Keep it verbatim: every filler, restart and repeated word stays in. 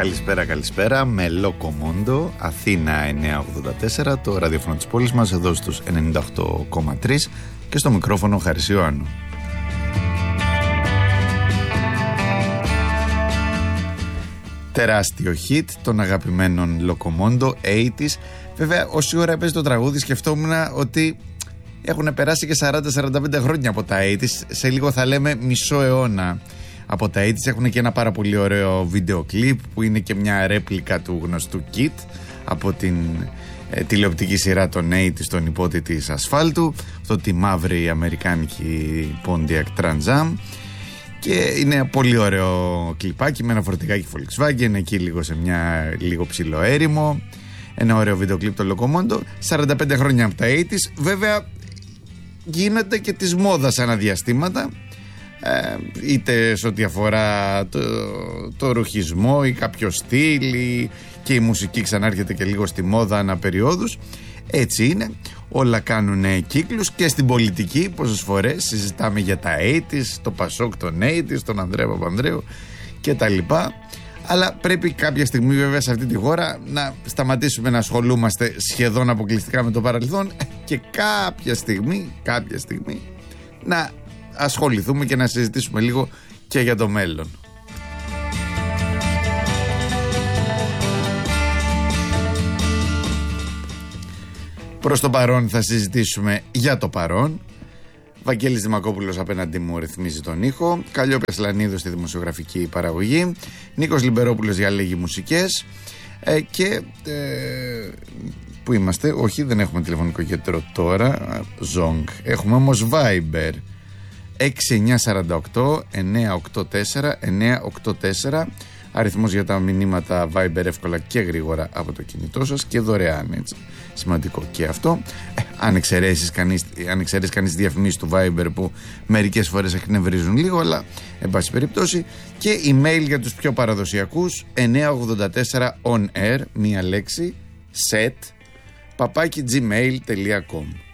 Καλησπέρα, καλησπέρα. Με Λοκομόντο, Αθήνα εννιακόσια ογδόντα τέσσερα, το ραδιόφωνο της πόλης μας, εδώ στους ενενήντα οκτώ κόμμα τρία και στο μικρόφωνο Χαρίς Ιωάννου. Τεράστιο hit των αγαπημένων Λοκομόντο, ογδόντα. Βέβαια, όση ώρα παίζει το τραγούδι, σκεφτόμουν ότι έχουν περάσει και σαράντα με σαράντα πέντε χρόνια από τα ογδόντα. Σε λίγο θα λέμε μισό αιώνα από τα ογδόντα. Έχουν και ένα πάρα πολύ ωραίο βίντεο κλιπ που είναι και μια ρέπλικα του γνωστού Kit από την ε, τηλεοπτική σειρά των ογδόντα στον υπότη της ασφάλτου, αυτό τη μαύρη αμερικάνικη Pontiac Trans Am. Και είναι ένα πολύ ωραίο κλιπάκι με ένα φορτηγάκι Volkswagen εκεί λίγο σε μια λίγο ψηλό έρημο. Ένα ωραίο βίντεο κλιπ το Λοκομόντο. σαράντα πέντε χρόνια από τα ογδόντα. Βέβαια γίνεται και της μόδας αναδιαστήματα, ε, είτε σε ό,τι αφορά το, το ρουχισμό ή κάποιο στυλ, και η μουσική ξανάρχεται και λίγο στη μόδα ανά περιόδους. Έτσι είναι, όλα κάνουν κύκλους και στην πολιτική. Πόσες φορές συζητάμε για τα ογδόντα, το Πασόκ των ογδόντα, τον Ανδρέα Παπανδρέου και τα λοιπά. Αλλά πρέπει κάποια στιγμή βέβαια σε αυτή τη χώρα να σταματήσουμε να ασχολούμαστε σχεδόν αποκλειστικά με το παρελθόν και κάποια στιγμή, κάποια στιγμή να ασχοληθούμε και να συζητήσουμε λίγο και για το μέλλον. Προς το παρόν θα συζητήσουμε για το παρόν. Βαγγέλης Δημακόπουλος απέναντί μου ρυθμίζει τον ήχο. Καλλιόπη Ασλανίδου στη δημοσιογραφική παραγωγή. Νίκος Λιμπερόπουλος διαλέγει μουσικές. Ε, και ε, πού είμαστε? Όχι, δεν έχουμε τηλεφωνικό κέντρο τώρα. Ζόγκ. Έχουμε όμως Viber. έξι εννιά τέσσερα οκτώ εννιά οκτώ τέσσερα εννιά οκτώ τέσσερα. Αριθμός για τα μηνύματα Viber εύκολα και γρήγορα από το κινητό σας και δωρεάν, έτσι. Σημαντικό και αυτό. Ε, αν εξαιρέσεις κανείς, αν εξαιρέσεις κανείς διαφημίσεις του Viber που μερικές φορές εκνευρίζουν λίγο, αλλά εν πάση περιπτώσει. Και email για τους πιο παραδοσιακούς, εννιά ογδόντα τέσσερα on air, μία λέξη, set, παπάκι gmail τελεία com.